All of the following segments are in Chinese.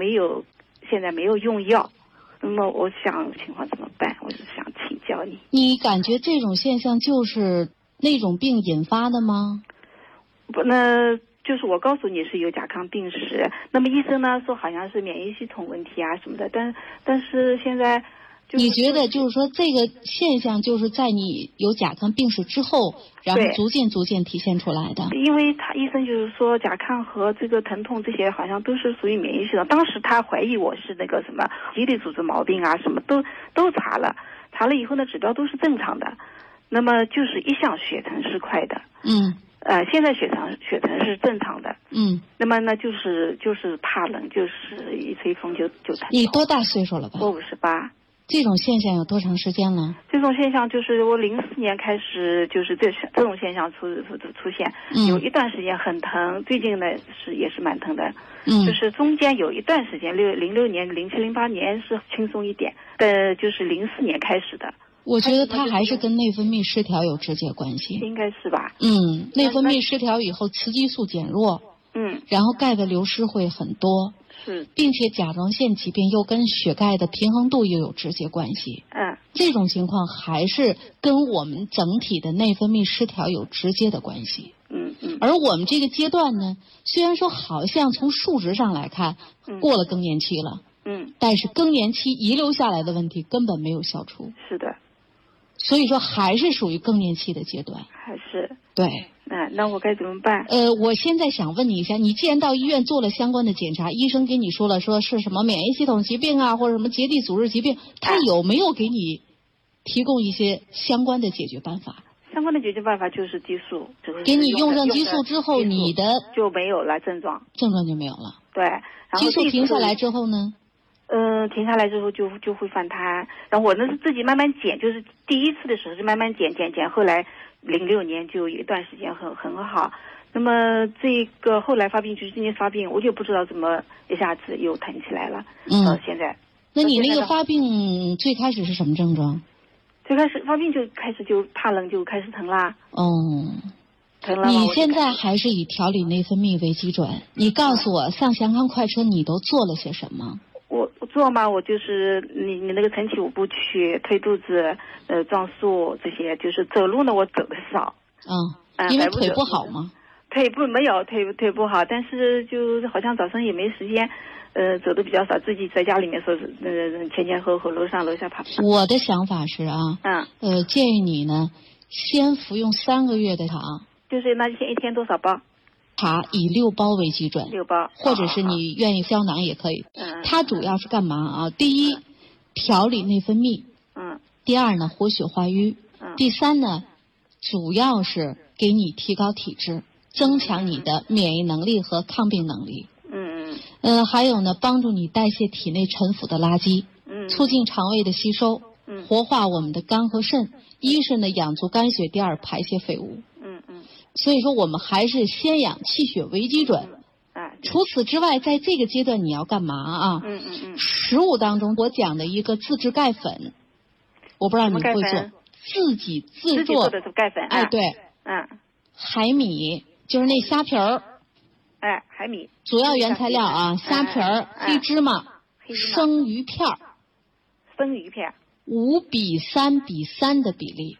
现在没有用药。那么我想情况怎么办？我是想请教你。 你感觉这种现象就是那种病引发的吗？ 不，那就是我告诉你是有甲亢病史，那么医生呢说好像是免疫系统问题啊什么的，但是现在你觉得就是说这个现象就是在你有甲亢病史之后，然后逐渐体现出来的？ 因为医生就是说甲亢和这个疼痛这些好像都是属于免疫系统。当时他怀疑我是那个什么基底组织毛病啊，什么都查了以后呢指标都是正常的，那么就是一项血沉是快的，现在血沉是正常的，那么呢就是怕冷，就是一吹风就疼。 你多大岁数了吧？ 我58。 这种现象有多长时间了？这种现象就是我04年开始，就是这种现象出现，有一段时间很疼，最近呢也是蛮疼的，就是中间有一段时间06年、07、08年是轻松一点，就是04年开始的。 我觉得它还是跟内分泌失调有直接关系， 应该是吧？ 内分泌失调以后，雌激素减弱，然后钙的流失会很多。 是， 并且甲状腺疾病又跟血钙的平衡度又有直接关系。这种情况还是跟我们整体的内分泌失调有直接的关系。而我们这个阶段呢，虽然说好像从数值上来看，过了更年期了，但是更年期遗留下来的问题根本没有消除。 是的。 所以说还是属于更年期的阶段。 还是。 对。 那我该怎么办？ 我现在想问你一下，你既然到医院做了相关的检查，医生给你说了说是什么免疫系统疾病啊，或者什么结缔组织疾病，他有没有给你提供一些相关的解决办法？ 相关的解决办法就是激素， 给你用上激素之后，你的就没有了症状就没有了。 对，然后激素停下来之后呢？ 停下来之后就会反弹，然后我那是自己慢慢减，就是第一次的时候是慢慢减，后来06年就有一段时间很好。那么这个后来发病就是今年发病，我就不知道怎么一下子又疼起来了。到现在。 那你那个发病最开始是什么症状？ 最开始发病就开始就怕冷，就开始疼啦。疼了。 你现在还是以调理内分泌为基准。你告诉我，上祥康快车你都做了些什么？ 我做嘛，我就是你那个晨起5部曲、推肚子、撞树这些，就是走路呢我走的少。 因为腿不好吗？ 腿不好，但是就好像早上也没时间，走的比较少，自己在家里面说是前后楼上楼下爬。 我的想法是建议你呢，先服用3个月的糖。 就是那一天多少包？ 茶以6包为基准 ，6包， 或者是你愿意胶囊也可以。它主要是干嘛啊？第一，调理内分泌。第二呢，活血化瘀。第三呢，主要是给你提高体质，增强你的免疫能力和抗病能力。还有呢，帮助你代谢体内沉浮的垃圾，促进肠胃的吸收，活化我们的肝和肾。一是呢，养足肝血；第二，排泄废物。所以说我们还是先养气血为基准。除此之外，在这个阶段你要干嘛啊？食物当中我讲的一个自制钙粉，我不知道你会做，自己制作的钙粉。 对。海米就是那虾皮儿。 海米。 主要原材料虾皮儿、黑芝麻、生鱼片。5:3:3的比例。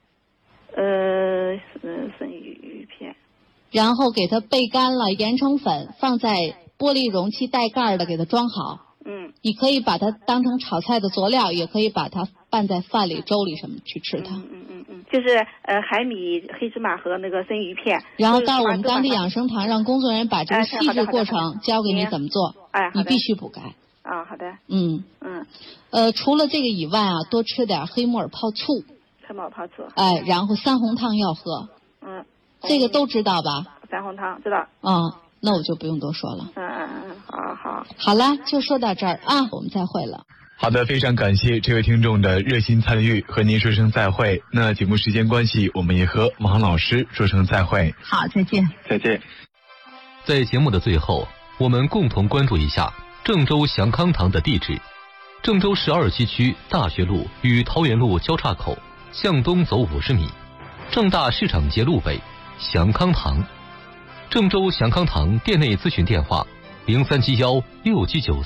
生鱼片， 然后给它焙干了，研成粉，放在玻璃容器带盖的，给它装好。你可以把它当成炒菜的佐料，也可以把它拌在饭里、粥里什么去吃它。 就是海米、黑芝麻和那个生鱼片。 然后到我们当地养生堂，让工作人员把这个细致过程教给你怎么做。你必须补钙。 好的。 除了这个以外多吃点黑木耳泡醋。然后三红汤要喝。这个都知道吧？ 三红汤知道。 那我就不用多说了。好了，就说到这儿我们再会了。 好的，非常感谢这位听众的热心参与，和您说声再会。那节目时间关系，我们也和王老师说声再会。 好，再见。 再见。 在节目的最后，我们共同关注一下郑州祥康堂的地址：郑州市2西区大学路与桃园路交叉口，向东走50米，正大市场街路北，祥康堂。郑州祥康堂店内咨询电话：03716793。